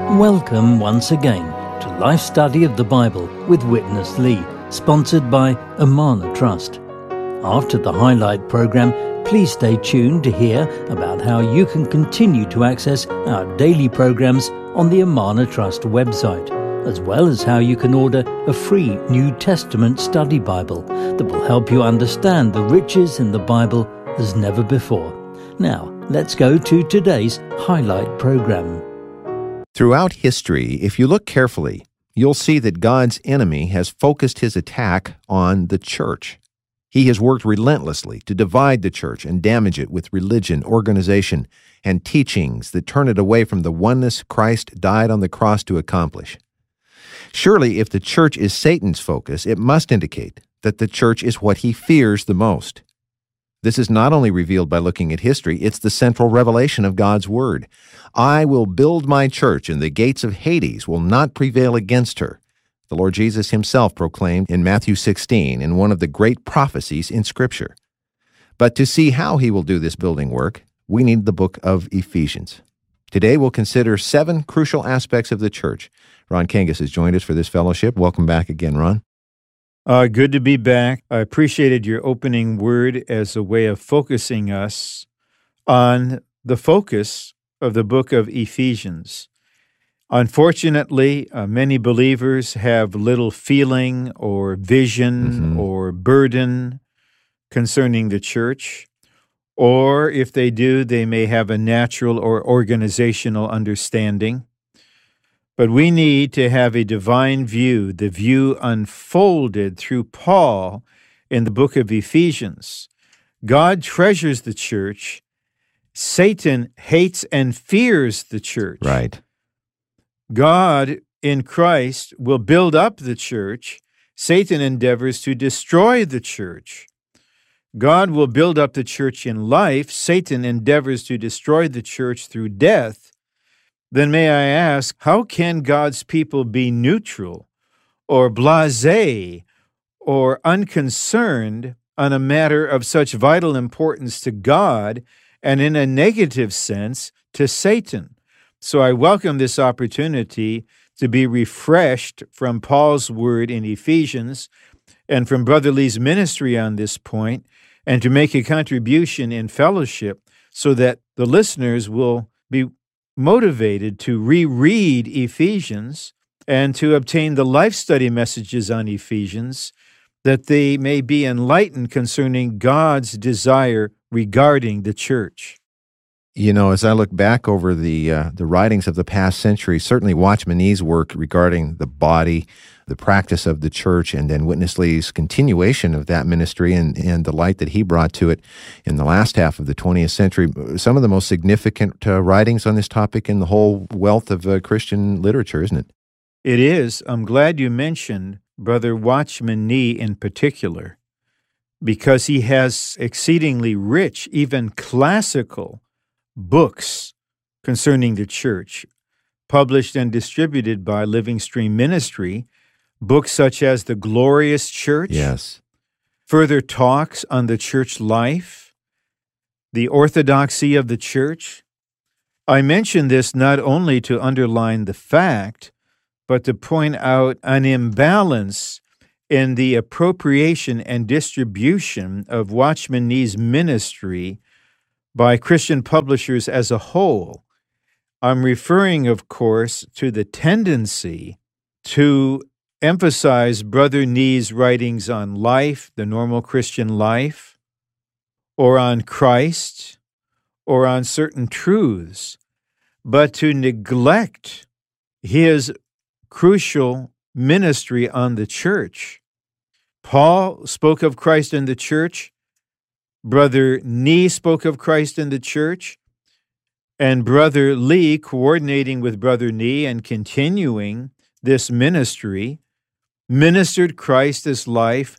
Welcome once again to Life Study of the Bible with Witness Lee, sponsored by Amana Trust. After the highlight program, please stay tuned to hear about how you can continue to access our daily programs on the Amana Trust website, as well as how you can order a free New Testament study Bible that will help you understand the riches in the Bible as never before. Now, let's go to today's highlight program. Throughout history, if you look carefully, you'll see that God's enemy has focused his attack on the church. He has worked relentlessly to divide the church and damage it with religion, organization, and teachings that turn it away from the oneness Christ died on the cross to accomplish. Surely, if the church is Satan's focus, it must indicate that the church is what he fears the most. This is not only revealed by looking at history, it's the central revelation of God's Word. I will build my church, and the gates of Hades will not prevail against her. The Lord Jesus himself proclaimed in Matthew 16 in one of the great prophecies in Scripture. But to see how he will do this building work, we need the book of Ephesians. Today we'll consider 7 crucial aspects of the church. Ron Kangas has joined us for this fellowship. Welcome back again, Ron. Good to be back. I appreciated your opening word as a way of focusing us on the focus of the book of Ephesians. Unfortunately, many believers have little feeling or vision or burden concerning the church, or if they do, they may have a natural or organizational understanding. But we need to have a divine view, the view unfolded through Paul in the book of Ephesians. God treasures the church. Satan hates and fears the church. Right. God in Christ will build up the church. Satan endeavors to destroy the church. God will build up the church in life. Satan endeavors to destroy the church through death. Then may I ask, how can God's people be neutral or blasé or unconcerned on a matter of such vital importance to God and in a negative sense to Satan? So I welcome this opportunity to be refreshed from Paul's word in Ephesians and from Brother Lee's ministry on this point, and to make a contribution in fellowship so that the listeners will be motivated to reread Ephesians and to obtain the life study messages on Ephesians, that they may be enlightened concerning God's desire regarding the church. You know, as I look back over the writings of the past century, certainly Watchman Nee's work regarding the body, the practice of the church, and then Witness Lee's continuation of that ministry and the light that he brought to it in the last half of the 20th century, some of the most significant writings on this topic in the whole wealth of Christian literature, isn't it? It is. I'm glad you mentioned Brother Watchman Nee in particular, because he has exceedingly rich, even classical books concerning the church, published and distributed by Living Stream Ministry, books such as The Glorious Church, yes, further talks on the church life, the orthodoxy of the church. I mention this not only to underline the fact, but to point out an imbalance in the appropriation and distribution of Watchman Nee's ministry by Christian publishers as a whole. I'm referring, of course, to the tendency to emphasize Brother Nee's writings on life, the normal Christian life, or on Christ, or on certain truths, but to neglect his crucial ministry on the church. Paul spoke of Christ in the church. Brother Nee spoke of Christ in the church, and Brother Lee, coordinating with Brother Nee and continuing this ministry, ministered Christ's life,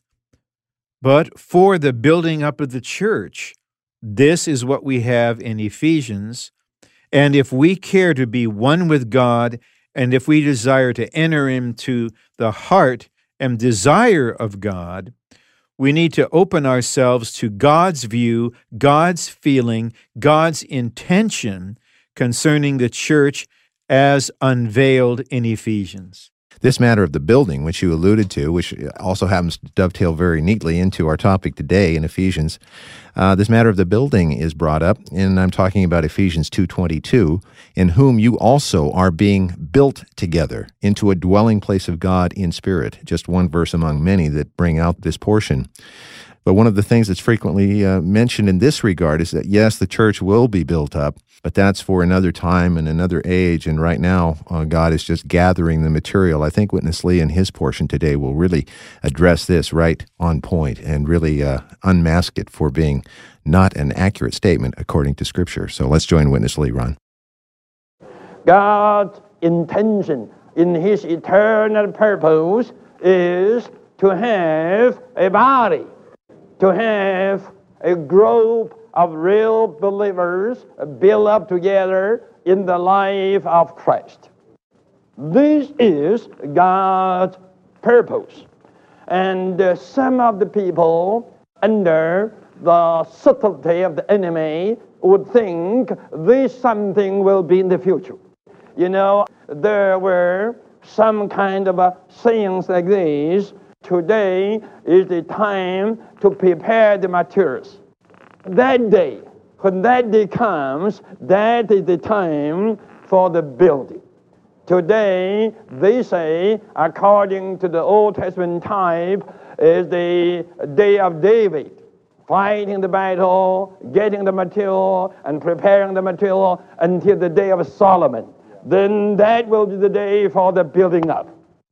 but for the building up of the church. This is what we have in Ephesians, and if we care to be one with God, and if we desire to enter into the heart and desire of God, we need to open ourselves to God's view, God's feeling, God's intention concerning the church as unveiled in Ephesians. This matter of the building, which you alluded to, which also happens to dovetail very neatly into our topic today in Ephesians, this matter of the building is brought up, and I'm talking about Ephesians 2:22, in whom you also are being built together into a dwelling place of God in spirit. Just one verse among many that bring out this portion. But one of the things that's frequently mentioned in this regard is that, yes, the church will be built up, but that's for another time and another age. And right now, God is just gathering the material. I think Witness Lee in his portion today will really address this right on point and really unmask it for being not an accurate statement according to Scripture. So let's join Witness Lee, Ron. God's intention in His eternal purpose is to have a body, to have a group of real believers built up together in the life of Christ. This is God's purpose. And some of the people, under the subtlety of the enemy, would think this something will be in the future. You know, there were some kind of sayings like this: today is the time to prepare the materials. That day, when that day comes, that is the time for the building. Today, they say, according to the Old Testament type, is the day of David, fighting the battle, getting the material, and preparing the material until the day of Solomon. Then that will be the day for the building up.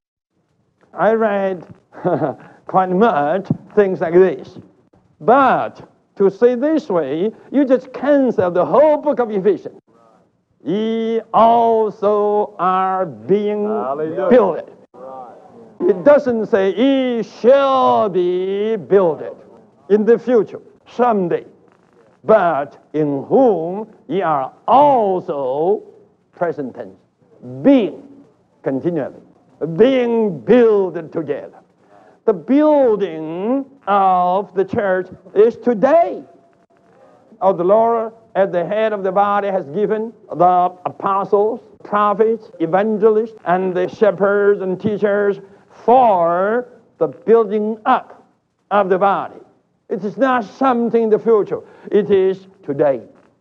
I read quite much things like this. But to say this way, you just cancel the whole book of Ephesians. Ye also are being builded. It doesn't say ye shall be builded in the future, someday. But in whom ye are also, present tense, being continually, being built together. The building of the church is today. The Lord, at the head of the body, has given the apostles, prophets, evangelists, and the shepherds and teachers for the building up of the body. It is not something in the future. It is today.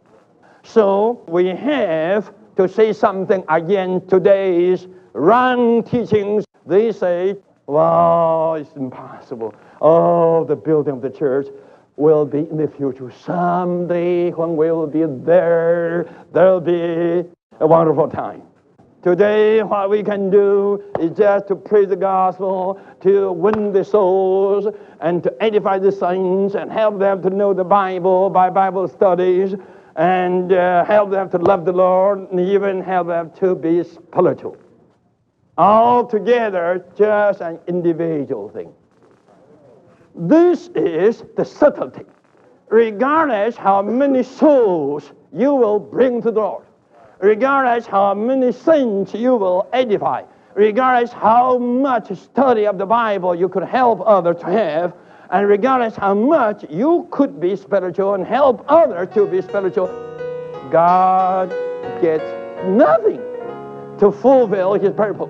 So we have to say something again. Today's wrong teachings, they say, well, it's impossible. Oh, the building of the church will be in the future. Someday when we will be there will be a wonderful time. Today, what we can do is just to preach the gospel, to win the souls, and to edify the saints, and help them to know the Bible by Bible studies, and help them to love the Lord, and even help them to be spiritual. Altogether, just an individual thing. This is the subtlety. Regardless how many souls you will bring to the Lord, regardless how many saints you will edify, regardless how much study of the Bible you could help others to have, and regardless how much you could be spiritual and help others to be spiritual, God gets nothing to fulfill His purpose.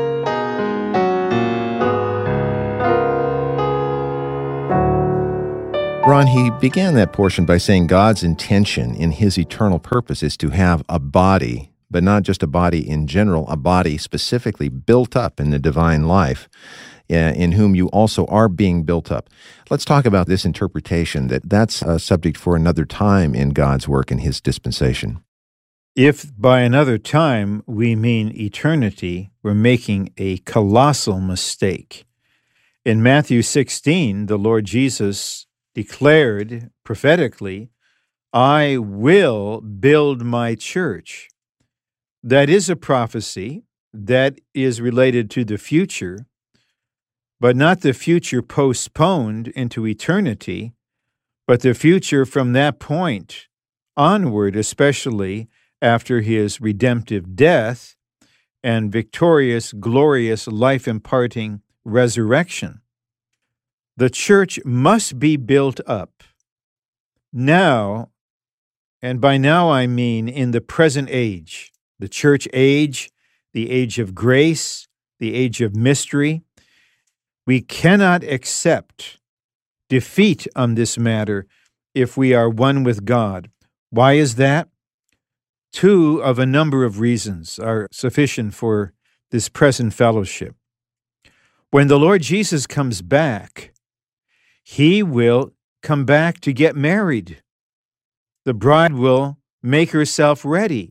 Ron, he began that portion by saying God's intention in His eternal purpose is to have a body, but not just a body in general, a body specifically built up in the divine life, in whom you also are being built up. Let's talk about this interpretation, that's a subject for another time in God's work in His dispensation. If by another time we mean eternity, we're making a colossal mistake. In Matthew 16, the Lord Jesus declared prophetically, I will build my church. That is a prophecy that is related to the future, but not the future postponed into eternity, but the future from that point onward, especially after His redemptive death and victorious, glorious, life-imparting resurrection. The church must be built up now, and by now I mean in the present age. the church age, the age of grace, the age of mystery. We cannot accept defeat on this matter if we are one with God. Why is that? Two of a number of reasons are sufficient for this present fellowship. When the Lord Jesus comes back, he will come back to get married. The bride will make herself ready,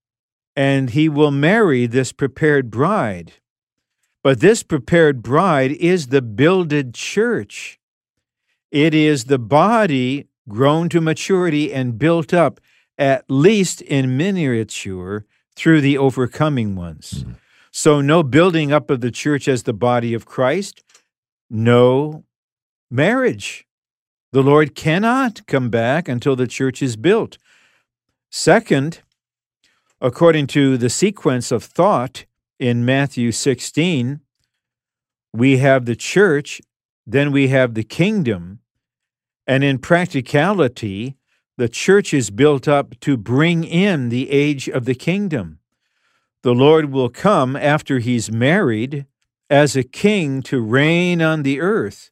and he will marry this prepared bride. But this prepared bride is the builded church. It is the body grown to maturity and built up, at least in miniature, through the overcoming ones. Mm-hmm. So no building up of the church as the body of Christ, no marriage. The Lord cannot come back until the church is built. Second, according to the sequence of thought in Matthew 16, we have the church, then we have the kingdom, and in practicality, the church is built up to bring in the age of the kingdom. The Lord will come after he's married as a king to reign on the earth.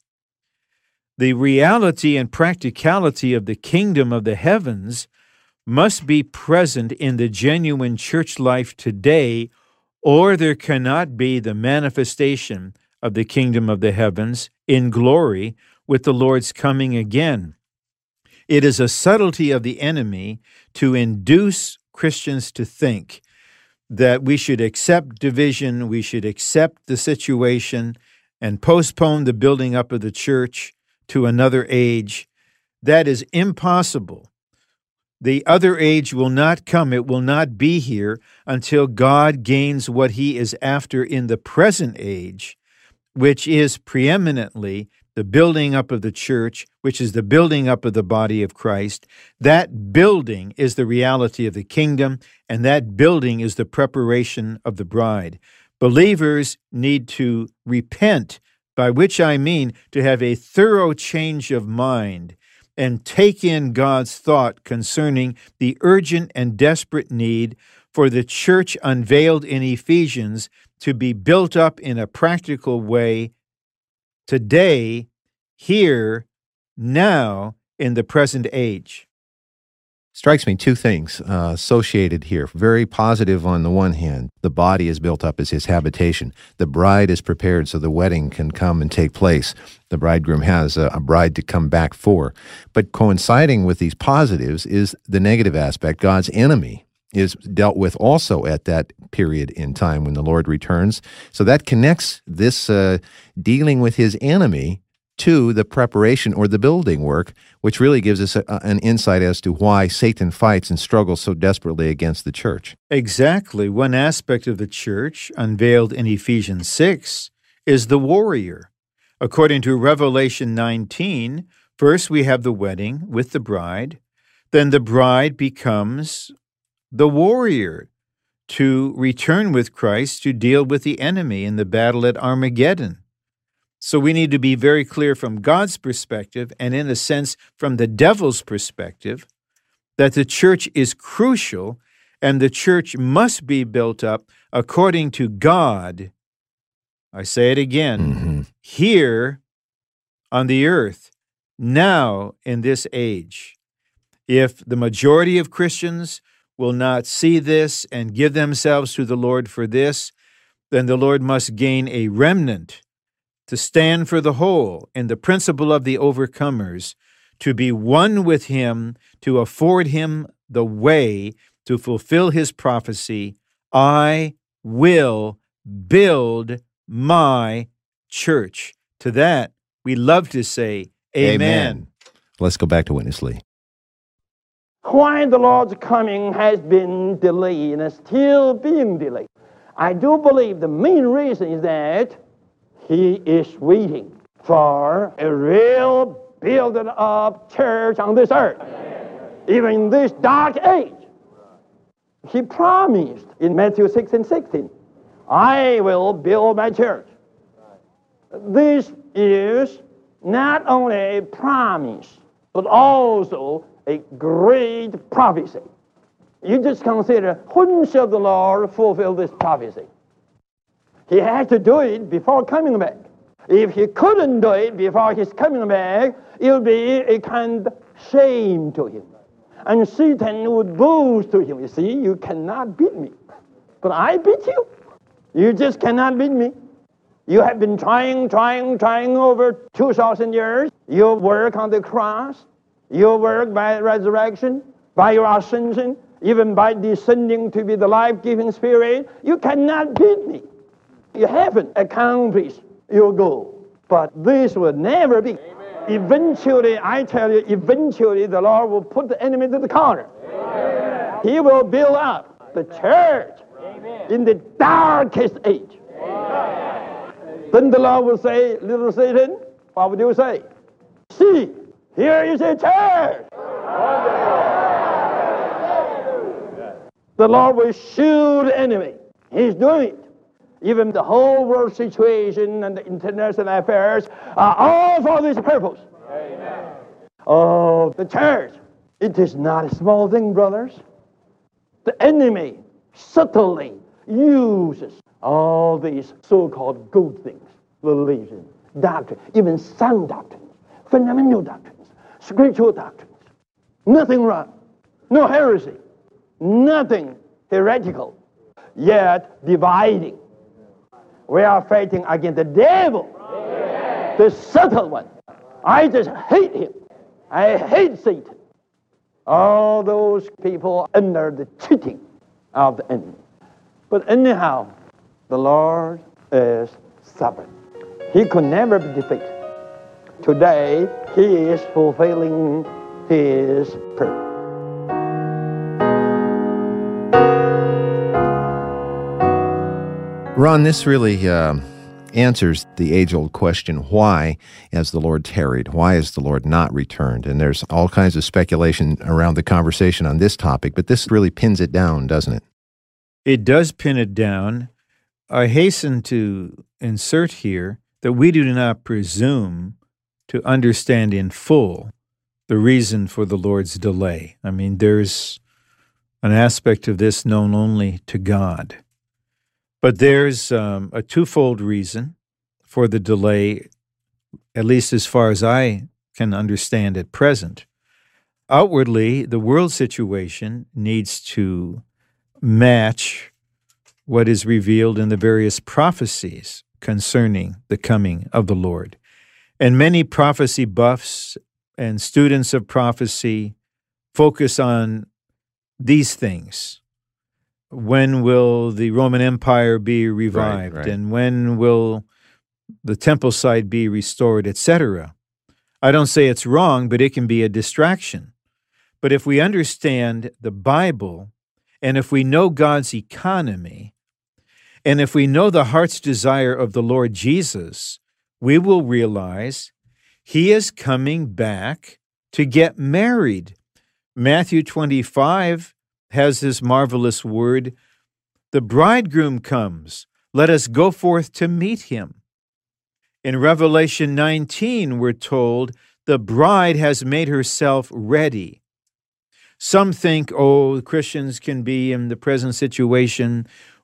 The reality and practicality of the kingdom of the heavens must be present in the genuine church life today, or there cannot be the manifestation of the kingdom of the heavens in glory with the Lord's coming again. It is a subtlety of the enemy to induce Christians to think that we should accept division, we should accept the situation, and postpone the building up of the church to another age. That is impossible. The other age will not come. It will not be here until God gains what he is after in the present age, which is preeminently the building up of the church, which is the building up of the body of Christ. That building is the reality of the kingdom, and that building is the preparation of the bride. Believers need to repent, by which I mean to have a thorough change of mind and take in God's thought concerning the urgent and desperate need for the church unveiled in Ephesians to be built up in a practical way today, here, now, in the present age. Strikes me two things associated here. Very positive on the one hand. The body is built up as his habitation. The bride is prepared so the wedding can come and take place. The bridegroom has a bride to come back for. But coinciding with these positives is the negative aspect. God's enemy is dealt with also at that period in time when the Lord returns. So that connects this dealing with his enemy to the preparation or the building work, which really gives us an insight as to why Satan fights and struggles so desperately against the church. Exactly. One aspect of the church unveiled in Ephesians 6 is the warrior. According to Revelation 19, first we have the wedding with the bride, then the bride becomes the warrior to return with Christ to deal with the enemy in the battle at Armageddon. So we need to be very clear from God's perspective, and in a sense from the devil's perspective, that the church is crucial and the church must be built up according to God. I say it again, here on the earth, now in this age. If the majority of Christians will not see this and give themselves to the Lord for this, then the Lord must gain a remnant to stand for the whole in the principle of the overcomers, to be one with him, to afford him the way to fulfill his prophecy, I will build my church. To that, we love to say, Amen. Let's go back to Witness Lee. Why the Lord's coming has been delayed and still being delayed. I do believe the main reason is that he is waiting for a real building up church on this earth. Even in this dark age. He promised in Matthew 6:16, I will build my church. This is not only a promise, but also a great prophecy. You just consider, when shall the Lord fulfill this prophecy? He had to do it before coming back. If he couldn't do it before his coming back, it would be a kind of shame to him. And Satan would boast to him, you see, you cannot beat me. But I beat you. You just cannot beat me. You have been trying over 2,000 years. You work on the cross. You work by resurrection, by your ascension, even by descending to be the life-giving Spirit. You cannot beat me. You haven't accomplished your goal. But this will never be. Amen. Eventually, I tell you, eventually the Lord will put the enemy to the corner. Amen. He will build up the church. Amen. In the darkest age. Amen. Then the Lord will say, little Satan, what would you say? See, here is a church. The Lord will shield the enemy. He's doing it. Even the whole world situation and the international affairs are all for this purpose. Amen. Oh, the church. It is not a small thing, brothers. The enemy subtly uses all these so-called good things, religion, doctrine, even sound doctrines, fundamental doctrines, spiritual doctrines. Nothing wrong, no heresy, nothing heretical, yet dividing. We are fighting against the devil, the subtle one. I just hate him. I hate Satan. All those people under the cheating of the enemy. But anyhow, the Lord is sovereign. He could never be defeated. Today, He is fulfilling His purpose. Ron, this really answers the age-old question, why has the Lord tarried? Why has the Lord not returned? And there's all kinds of speculation around the conversation on this topic, but this really pins it down, doesn't it? It does pin it down. I hasten to insert here that we do not presume to understand in full the reason for the Lord's delay. I mean, there's an aspect of this known only to God. But there's a twofold reason for the delay, at least as far as I can understand at present. Outwardly, the world situation needs to match what is revealed in the various prophecies concerning the coming of the Lord. And many prophecy buffs and students of prophecy focus on these things. When will the Roman Empire be revived? Right. And when will the temple site be restored, etc.? I don't say it's wrong, but it can be a distraction. But if we understand the Bible, and if we know God's economy, and if we know the heart's desire of the Lord Jesus, we will realize He is coming back to get married. Matthew 25 has this marvelous word, the bridegroom comes, let us go forth to meet him. In Revelation 19, we're told, the bride has made herself ready. Some think, Christians can be in the present situation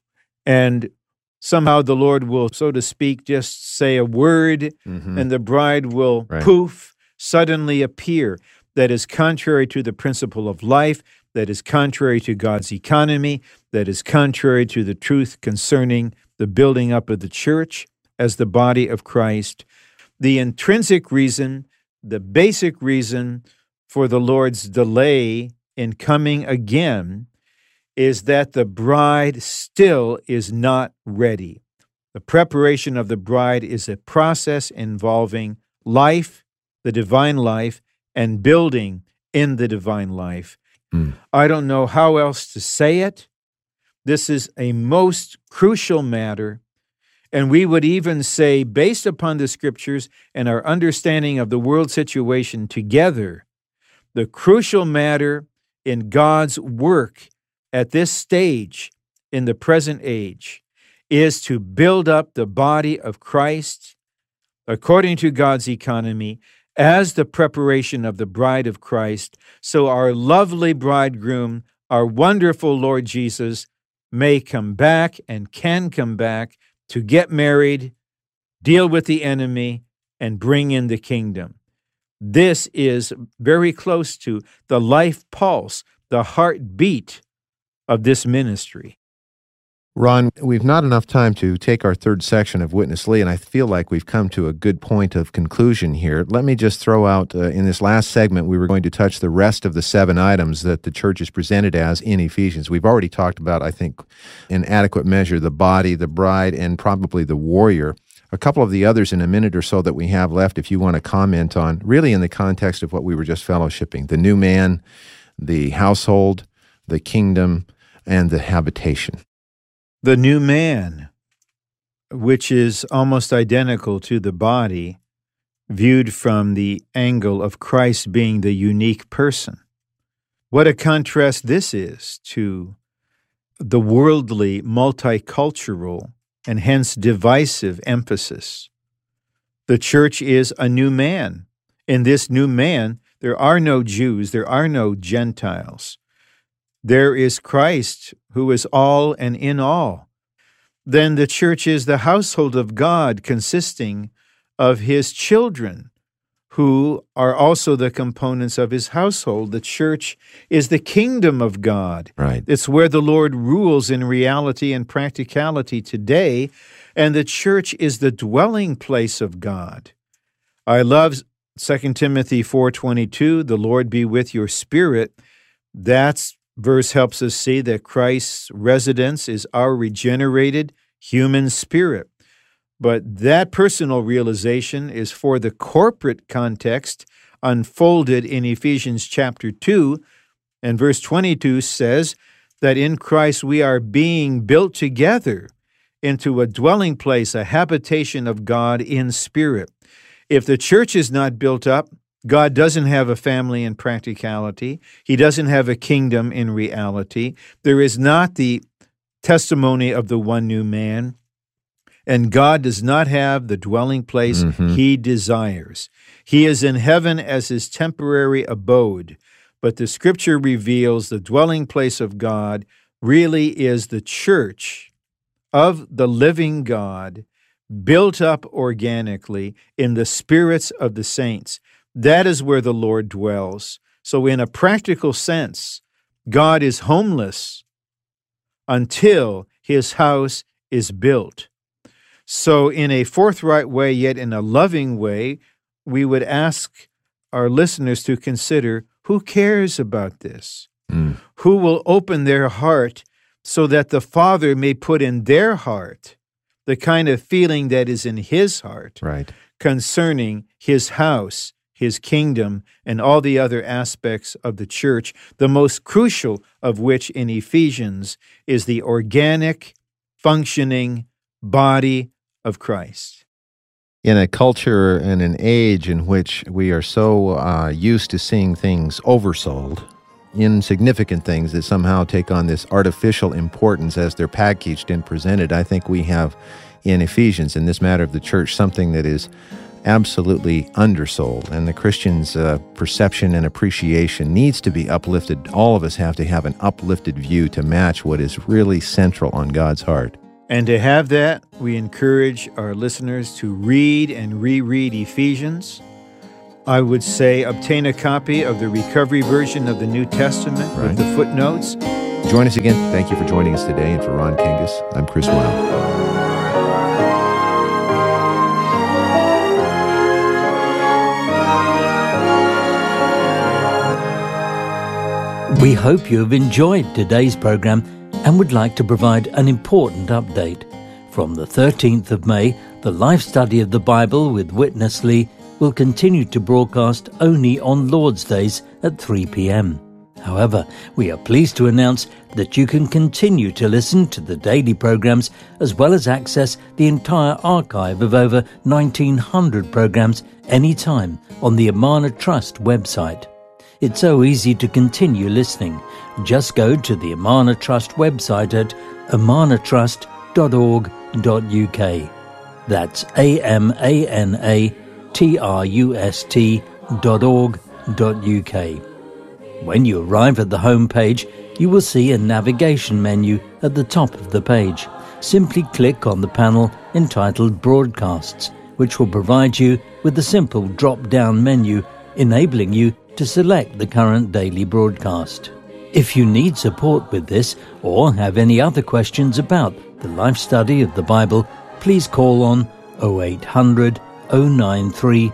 and somehow the Lord will, so to speak, just say a word and the bride will poof, suddenly appear. That is contrary to the principle of life, that is contrary to God's economy, that is contrary to the truth concerning the building up of the church as the body of Christ. The intrinsic reason, the basic reason for the Lord's delay in coming again is that the bride still is not ready. The preparation of the bride is a process involving life, the divine life, and building in the divine life. I don't know how else to say it. This is a most crucial matter, and we would even say, based upon the Scriptures and our understanding of the world situation together, the crucial matter in God's work at this stage, in the present age, is to build up the body of Christ according to God's economy as the preparation of the bride of Christ, so our lovely bridegroom, our wonderful Lord Jesus may come back and can come back to get married, deal with the enemy, and bring in the kingdom. This is very close to the life pulse, the heartbeat of this ministry. Ron, we've not enough time to take our third section of Witness Lee, and I feel like we've come to a good point of conclusion here. Let me just throw out, in this last segment, we were going to touch the rest of the 7 items that the church is presented as in Ephesians. We've already talked about, I think, in adequate measure, the body, the bride, and probably the warrior. A couple of the others in a minute or so that we have left, if you want to comment on, really in the context of what we were just fellowshipping, the new man, the household, the kingdom, and the habitation. The new man, which is almost identical to the body, viewed from the angle of Christ being the unique person. What a contrast this is to the worldly, multicultural, and hence divisive emphasis. The church is a new man. In this new man, there are no Jews, there are no Gentiles. There is Christ, who is all and in all. Then the church is the household of God, consisting of His children, who are also the components of His household. The church is the kingdom of God. Right. It's where the Lord rules in reality and practicality today, and the church is the dwelling place of God. I love 2 Timothy 4:22, the Lord be with your spirit. That verse helps us see that Christ's residence is our regenerated human spirit. But that personal realization is for the corporate context unfolded in Ephesians chapter 2, and verse 22 says that in Christ we are being built together into a dwelling place, a habitation of God in spirit. If the church is not built up, God doesn't have a family in practicality. He doesn't have a kingdom in reality. There is not the testimony of the one new man. And God does not have the dwelling place He desires. He is in heaven as His temporary abode. But the Scripture reveals the dwelling place of God really is the church of the living God, built up organically in the spirits of the saints. That is where the Lord dwells. So in a practical sense, God is homeless until His house is built. So in a forthright way, yet in a loving way, we would ask our listeners to consider, who cares about this? Who will open their heart so that the Father may put in their heart the kind of feeling that is in His heart concerning His house, His kingdom, and all the other aspects of the church, the most crucial of which in Ephesians is the organic, functioning body of Christ. In a culture and an age in which we are so used to seeing things oversold, insignificant things that somehow take on this artificial importance as they're packaged and presented, I think we have in Ephesians, in this matter of the church, something that is absolutely undersold, and the Christian's perception and appreciation needs to be uplifted. All of us have to have an uplifted view to match what is really central on God's heart. And to have that, we encourage our listeners to read and reread Ephesians. I would say obtain a copy of the recovery version of the New Testament with the footnotes. Join us again. Thank you for joining us today. And for Ron Kingus, I'm Chris Wow. We hope you have enjoyed today's program and would like to provide an important update. From the 13th of May, the Life Study of the Bible with Witness Lee will continue to broadcast only on Lord's Days at 3 p.m. However, we are pleased to announce that you can continue to listen to the daily programs as well as access the entire archive of over 1,900 programs anytime on the Amana Trust website. It's so easy to continue listening. Just go to the Amana Trust website at amanatrust.org.uk. That's amanatrust.org.uk. When you arrive at the home page, you will see a navigation menu at the top of the page. Simply click on the panel entitled Broadcasts, which will provide you with a simple drop-down menu enabling you to select the current daily broadcast. If you need support with this or have any other questions about the life study of the Bible, please call on 0800 093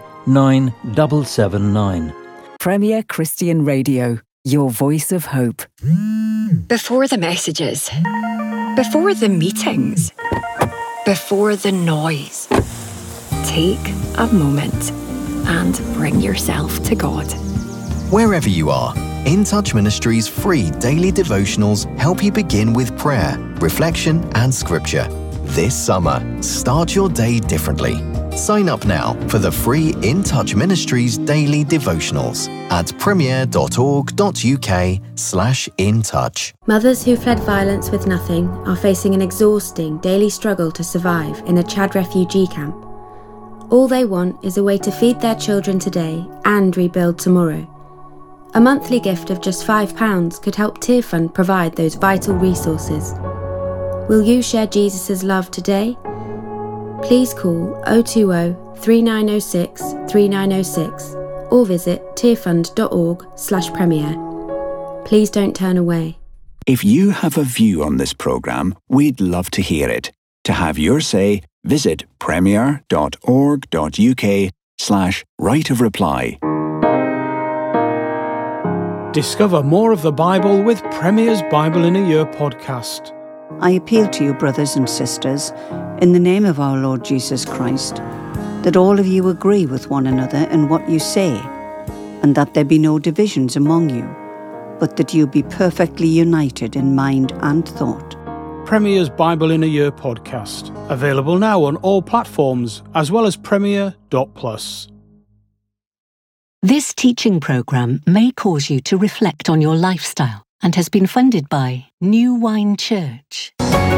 9779. Premier Christian Radio, your voice of hope. Before the messages, before the meetings, before the noise, take a moment and bring yourself to God. Wherever you are, In Touch Ministries' free daily devotionals help you begin with prayer, reflection, and scripture. This summer, start your day differently. Sign up now for the free In Touch Ministries daily devotionals at premier.org.uk/intouch. Mothers who fled violence with nothing are facing an exhausting daily struggle to survive in a Chad refugee camp. All they want is a way to feed their children today and rebuild tomorrow. A monthly gift of just £5 could help Tearfund provide those vital resources. Will you share Jesus' love today? Please call 020 3906 3906 or visit tearfund.org/premier. Please don't turn away. If you have a view on this programme, we'd love to hear it. To have your say, visit premier.org.uk/right of reply. Discover more of the Bible with Premier's Bible in a Year podcast. I appeal to you, brothers and sisters, in the name of our Lord Jesus Christ, that all of you agree with one another in what you say, and that there be no divisions among you, but that you be perfectly united in mind and thought. Premier's Bible in a Year podcast, available now on all platforms, as well as premier.plus. This teaching programme may cause you to reflect on your lifestyle and has been funded by New Wine Church.